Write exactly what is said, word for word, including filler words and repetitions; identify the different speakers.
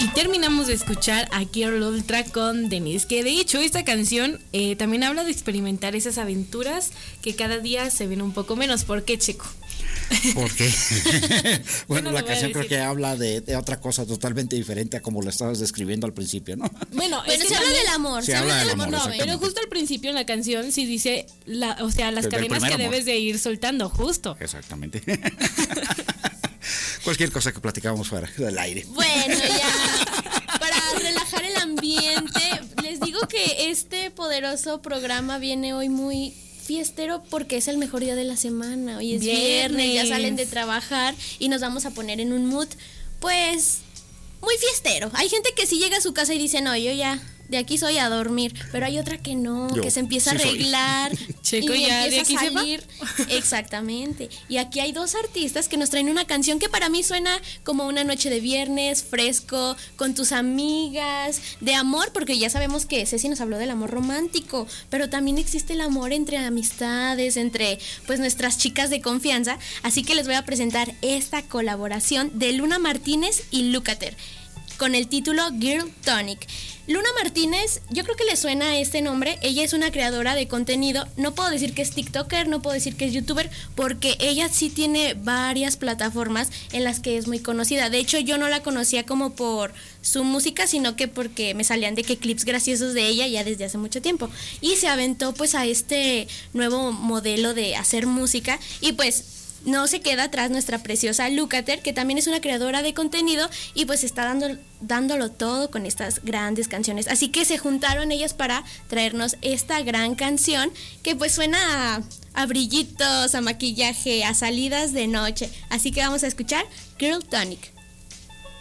Speaker 1: Y terminamos de escuchar a Girl Ultra con Denise, que de hecho esta canción eh, también habla de experimentar esas aventuras que cada día se ven un poco menos. ¿Por qué, Checo?
Speaker 2: ¿Por qué? Bueno,
Speaker 1: no
Speaker 2: la canción creo que habla de, de otra cosa totalmente diferente a como lo estabas describiendo al principio, ¿no?
Speaker 1: Bueno,
Speaker 3: bueno
Speaker 1: es que
Speaker 3: se habla
Speaker 1: también,
Speaker 3: del amor.
Speaker 2: Se, se habla del amor, amor
Speaker 1: no, pero justo al principio en la canción sí dice, la, o sea, las
Speaker 2: Del
Speaker 1: cadenas que
Speaker 2: amor.
Speaker 1: debes de ir soltando, justo.
Speaker 2: Exactamente. Cualquier cosa que platicamos fuera del aire.
Speaker 3: Bueno, ya, para relajar el ambiente, les digo que este poderoso programa viene hoy muy fiestero porque es el mejor día de la semana. Hoy es viernes, viernes ya salen de trabajar y nos vamos a poner en un mood, pues, muy fiestero. Hay gente que sí llega a su casa y dice, no, yo ya... de aquí soy a dormir, pero hay otra que no, Yo, que se empieza sí a arreglar
Speaker 1: Checo
Speaker 3: y
Speaker 1: ya
Speaker 3: empieza
Speaker 1: de aquí
Speaker 3: a salir.
Speaker 1: Se va.
Speaker 3: Exactamente. Y aquí hay dos artistas que nos traen una canción que para mí suena como una noche de viernes, fresco, con tus amigas, de amor, porque ya sabemos que Ceci nos habló del amor romántico, pero también existe el amor entre amistades, entre pues nuestras chicas de confianza. Así que les voy a presentar esta colaboración de Luna Martínez y Lukather, con el título Girl Tonic. Luna Martínez, yo creo que le suena este nombre. Ella es una creadora de contenido. No puedo decir que es TikToker, no puedo decir que es YouTuber, porque ella sí tiene varias plataformas en las que es muy conocida. De hecho, yo no la conocía como por su música, sino que porque me salían de que clips graciosos de ella ya desde hace mucho tiempo. Y se aventó pues a este nuevo modelo de hacer música y pues... no se queda atrás nuestra preciosa Lukather, que también es una creadora de contenido y pues está dando, dándolo todo con estas grandes canciones. Así que se juntaron ellas para traernos esta gran canción que pues suena a, a brillitos, a maquillaje, a salidas de noche. Así que vamos a escuchar Girl Tonic.